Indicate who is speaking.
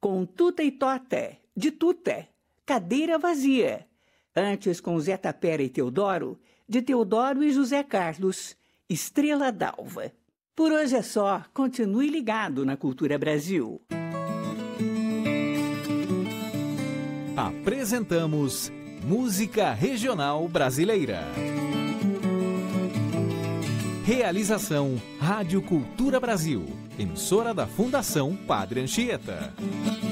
Speaker 1: com Tuta e Tota, de Tuta, Cadeira Vazia. Antes com Zé Tapera e Teodoro, de Teodoro e José Carlos, Estrela d'Alva. Por hoje é só, continue ligado na Cultura Brasil.
Speaker 2: Apresentamos Música Regional Brasileira. Realização Rádio Cultura Brasil, emissora da Fundação Padre Anchieta.